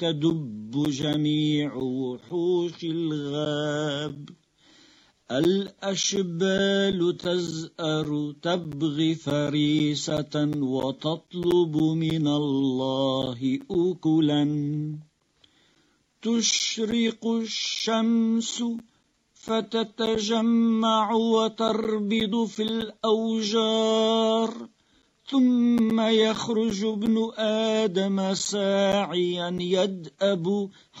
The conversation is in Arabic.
تدب جميع وحوش الغاب. الأشبال تزأر تبغي فريسة وتطلب من الله أكلا. تشرق الشمس فتتجمع وتربض في الأوجار، ثم يخرج ابن آدم ساعيا يدأب